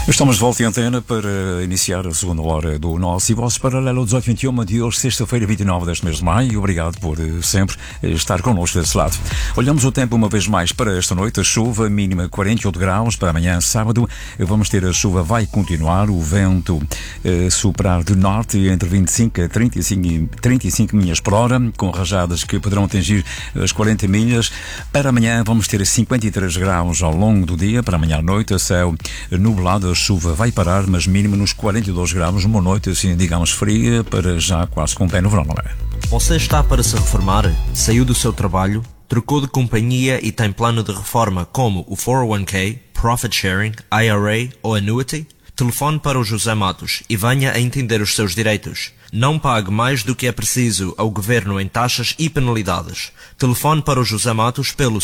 Estamos de volta em antena para iniciar a segunda hora do nosso e vosso paralelo 1821 de hoje, sexta-feira, 29 deste mês de maio. Obrigado por sempre estar connosco desse lado. Olhamos o tempo uma vez mais para esta noite. A chuva mínima 48 graus para amanhã, sábado. Vamos ter a chuva, vai continuar. O vento soprar de norte entre 25 a 35 milhas por hora, com rajadas que poderão atingir as 40 milhas. Para amanhã vamos ter 53 graus ao longo do dia. Para amanhã à noite, a céu nublado. A chuva vai parar, mas mínimo nos 42 graus, uma noite assim, digamos, fria, para já quase com o pé no verão, não é? Você está para se reformar? Saiu do seu trabalho? Trocou de companhia e tem plano de reforma como o 401k, Profit Sharing, IRA ou Annuity? Telefone para o José Matos e venha a entender os seus direitos. Não pague mais do que é preciso ao Governo em taxas e penalidades. Telefone para o José Matos pelo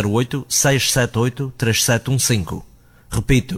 508-678-3715. Repito,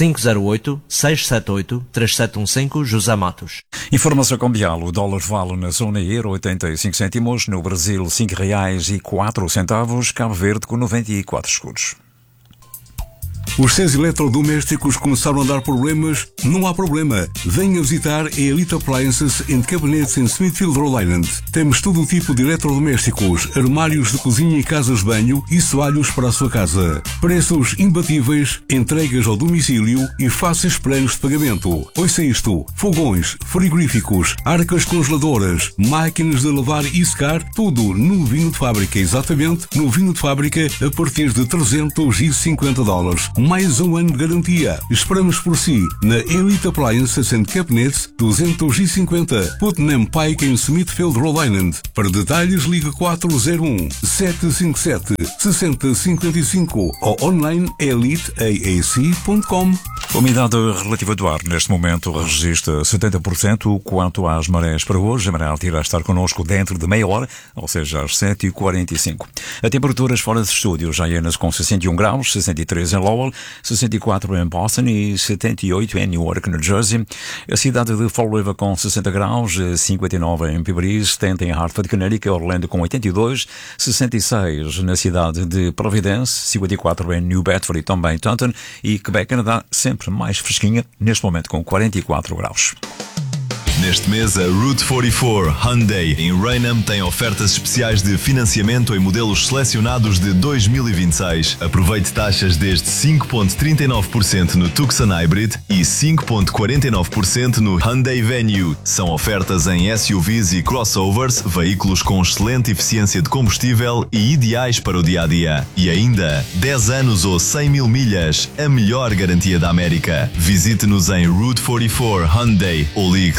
508-678-3715, José Matos. Informação cambial. O dólar vale na zona euro 85 cêntimos, no Brasil R$5,04, Cabo Verde com 94 escudos. Os seus eletrodomésticos começaram a dar problemas? Não há problema. Venha visitar a Elite Appliances and Cabinets em Smithfield, Rhode Island. Temos todo o tipo de eletrodomésticos, armários de cozinha e casas de banho e soalhos para a sua casa. Preços imbatíveis, entregas ao domicílio e fáceis planos de pagamento. Ouça isto: fogões, frigoríficos, arcas congeladoras, máquinas de lavar e secar, tudo novinho de fábrica, exatamente novinho de fábrica a partir de $350. Mais um ano de garantia. Esperamos por si na Elite Appliances and Cabinets 250 Putnam Pike em Smithfield, Rhode Island. Para detalhes, ligue 401-757-6055 ou online eliteaac.com. A umidade relativa do ar neste momento registra 70%. Quanto às marés para hoje, a maré alta irá estar connosco dentro de meia hora, ou seja, às 7h45. A temperaturas fora de estúdio já Hyannis com 61 graus, 63 em Lowell, 64 em Boston e 78 em Newark, New Jersey. A cidade de Fall River com 60 graus, 59 em Peabody, 70 em Hartford, Connecticut, Orlando com 82, 66 na cidade de Providence, 54 em New Bedford e também Taunton, e Quebec, Canadá, sempre mais fresquinha, neste momento com 44 graus. Neste mês, a Route 44 Hyundai em Raynham tem ofertas especiais de financiamento em modelos selecionados de 2026. Aproveite taxas desde 5,39% no Tucson Hybrid e 5,49% no Hyundai Venue. São ofertas em SUVs e crossovers, veículos com excelente eficiência de combustível e ideais para o dia-a-dia. E ainda, 10 anos ou 100 mil milhas, a melhor garantia da América. Visite-nos em Route 44 Hyundai ou ligue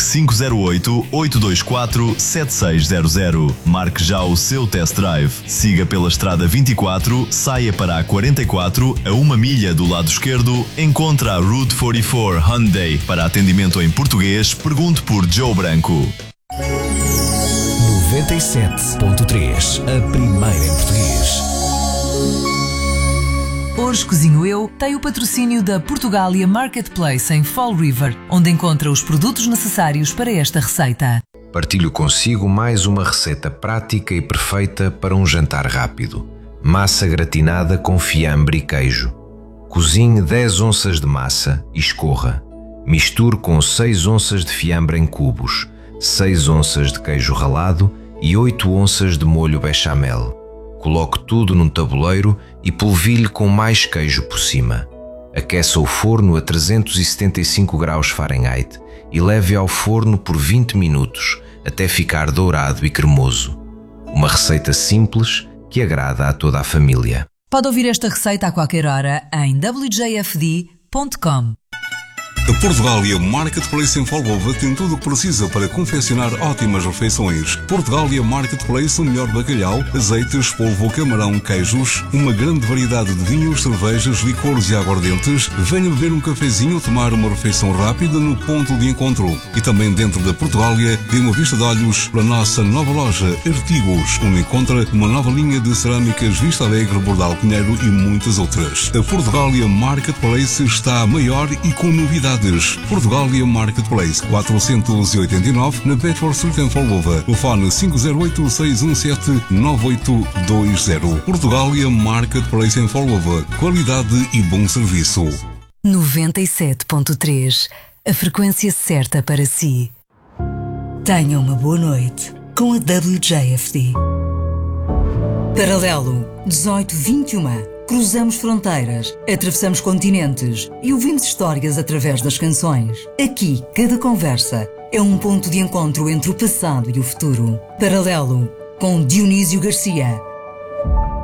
508-824-7600. Marque já o seu test drive. Siga pela estrada 24, saia para a 44, a 1 milha do lado esquerdo, encontra a Route 44 Hyundai. Para atendimento em português, pergunte por Joe Branco. 97.3, a primeira em português. Hoje Cozinho Eu tem o patrocínio da Portugália Marketplace em Fall River, onde encontra os produtos necessários para esta receita. Partilho consigo mais uma receita prática e perfeita para um jantar rápido. Massa gratinada com fiambre e queijo. Cozinhe 10 onças de massa e escorra. Misture com 6 onças de fiambre em cubos, 6 onças de queijo ralado e 8 onças de molho bechamel. Coloque tudo num tabuleiro e polvilhe com mais queijo por cima. Aqueça o forno a 375 graus Fahrenheit e leve ao forno por 20 minutos até ficar dourado e cremoso. Uma receita simples que agrada a toda a família. Pode ouvir esta receita a qualquer hora em wjfd.com. A Portugália Marketplace em Fall River tem tudo o que precisa para confeccionar ótimas refeições. Portugália Marketplace, o melhor bacalhau, azeites, polvo, camarão, queijos, uma grande variedade de vinhos, cervejas, licores e aguardentes. Venha beber um cafezinho ou tomar uma refeição rápida no ponto de encontro. E também dentro da Portugália, dê uma vista de olhos para a nossa nova loja Artigos, onde encontra uma nova linha de cerâmicas Vista Alegre, Bordal Pinheiro e muitas outras. A Portugália Marketplace está maior e com novidades. Portugália Marketplace 489 na Bedford Street em Fall River. Telefone 508-617-9820. Portugália Marketplace em Fall River. Qualidade e bom serviço. 97.3, a frequência certa para si. Tenha uma boa noite com a WJFD. Paralelo 1821. Cruzamos fronteiras, atravessamos continentes e ouvimos histórias através das canções. Aqui, cada conversa é um ponto de encontro entre o passado e o futuro. Paralelo com Dionísio Garcia,